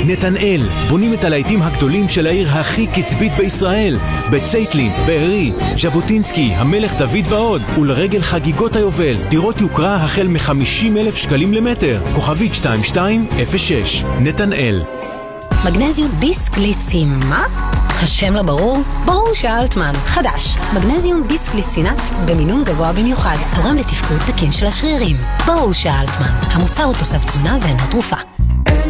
נתנאל, בונים את הלהיטים הגדולים של העיר הכי קצבית בישראל. בצייטלין, בארי, ז'בוטינסקי, המלך דוד ועוד. ולרגל חגיגות היובל, דירות יוקרה החל מ-50,000 שקלים למטר. כוכבית 2206, נתנאל. מגנזיום ביסקליצים, מה? השם לא ברור? ברור שאלטמן. חדש, מגנזיום ביסקליצינט במינון גבוה במיוחד, תורם לתפקוד תקין של השרירים. ברור שאלטמן. המוצר הוא תוסף תזונה ואינו תרופה.